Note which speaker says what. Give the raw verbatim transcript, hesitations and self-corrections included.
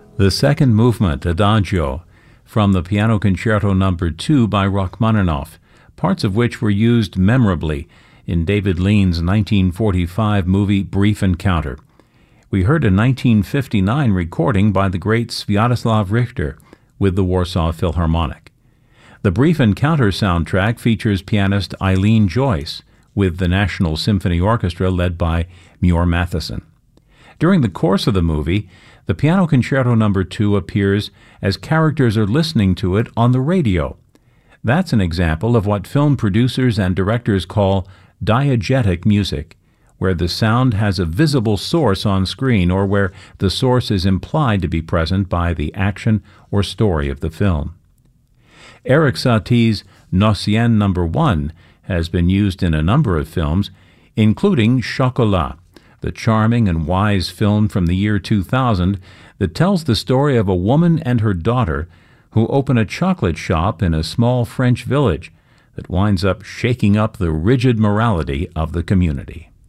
Speaker 1: The second movement, Adagio, from the Piano Concerto Number two by Rachmaninoff, parts of which were used memorably in David Lean's nineteen forty-five movie Brief Encounter. We heard a nineteen fifty-nine recording by the great Sviatoslav Richter with the Warsaw Philharmonic. The Brief Encounter soundtrack features pianist Eileen Joyce with the National Symphony Orchestra led by Muir Matheson. During the course of the movie, the Piano Concerto Number two appears as characters are listening to it on the radio. That's an example of what film producers and directors call diegetic music, where the sound has a visible source on screen or where the source is implied to be present by the action or story of the film. Erik Satie's Nocienne Number one has been used in a number of films, including Chocolat, the charming and wise film from the year two thousand that tells the story of a woman and her daughter who open a chocolate shop in a small French village that winds up shaking up the rigid morality of the community.